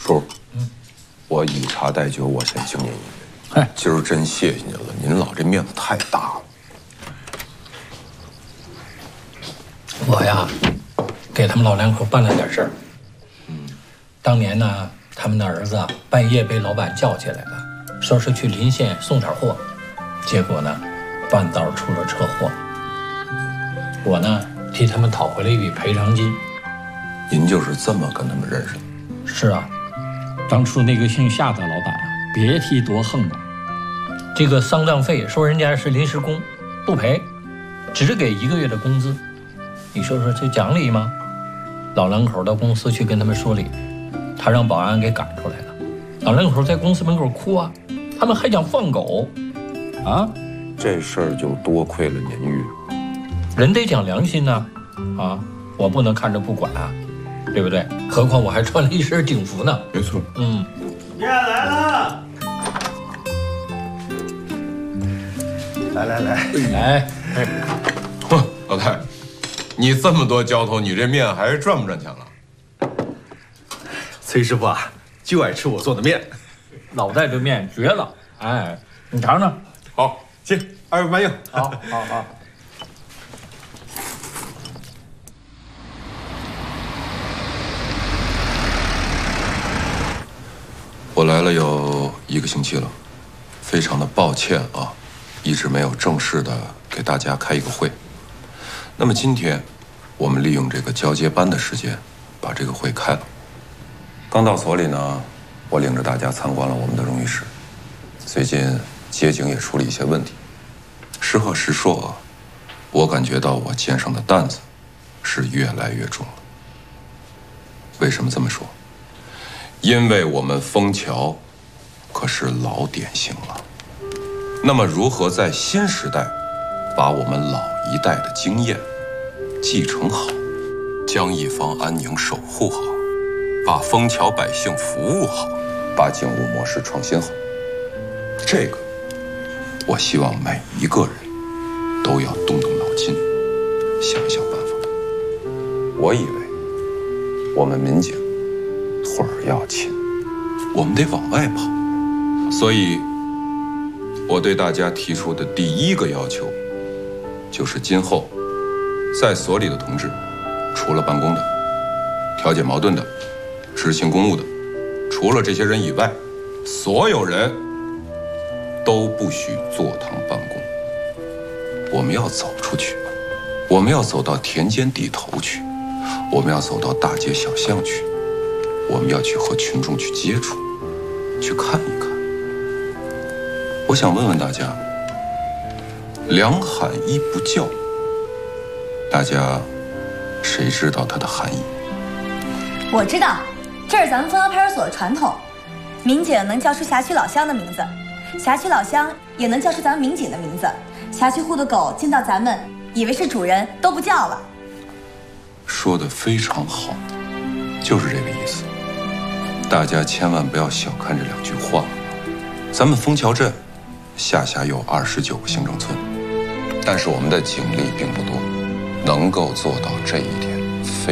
叔，我以茶代酒，我先敬您一杯。 哎， 今儿真谢谢您了，您老这面子太大了。 我呀，给他们老两口办了点事儿。当年呢，他们的儿子啊，半夜被老板叫起来了，说是去临县送点货，结果呢，半道出了车祸。我呢，替他们讨回了一笔赔偿金。 您就是这么跟他们认识的？ 是啊，当初那个姓夏的老板啊，别提多横了。这个丧葬费说人家是临时工，不赔，只给1个月的工资。你说说这讲理吗？老两口到公司去跟他们说理，他让保安给赶出来了。老两口在公司门口哭啊，他们还想放狗，啊， 这事儿就多亏了您遇人得讲良心呐，啊，我不能看着不管啊，对不对？何况我还穿了一身警服呢。 没错。 燕来了， 来， 嚯，老太，你这么多浇头，你这面还是赚不赚钱了？ 崔师傅啊，就爱吃我做的面。 老戴这面绝了，哎，你尝尝。 好， 行，2位慢用。 好。 我来了有1个星期了，非常的抱歉啊，一直没有正式的给大家开一个会。那么今天，我们利用这个交接班的时间，把这个会开了。刚到所里呢，我领着大家参观了我们的荣誉室。最近街景也出了一些问题，实话实说啊，我感觉到我肩上的担子是越来越重了。为什么这么说？因为我们枫桥可是老典型了，那么如何在新时代把我们老一代的经验继承好，将一方安宁守护好，把枫桥百姓服务好，把警务模式创新好，这个我希望每一个人都要动动脑筋，想一想办法。我以为我们民警腿儿要勤，我们得往外跑。所以，我对大家提出的第1个要求，就是今后在所里的同志，除了办公的、调解矛盾的、执行公务的，除了这些人以外，所有人都不许坐堂办公。我们要走出去，我们要走到田间地头去，我们要走到大街小巷去。我们要去和群众去接触，去看一看。我想问问大家，两喊一不叫，大家谁知道它的含义？ 我知道，这是咱们枫桥派出所的传统，民警能叫出辖区老乡的名字，辖区老乡也能叫出咱们民警的名字。辖区户的狗见到咱们，以为是主人，都不叫了。 说得非常好，就是这个意思。大家千万不要小看这2句话。咱们枫桥镇下辖有29个行政村，但是我们的警力并不多，能够做到这一点